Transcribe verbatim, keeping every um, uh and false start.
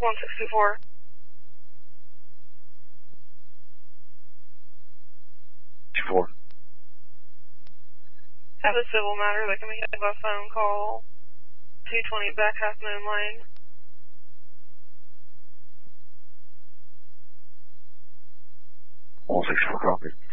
one six two four. two four. Have a civil matter that can be handled by phone call. two twenty back Half Moon Lane. one six four, copy.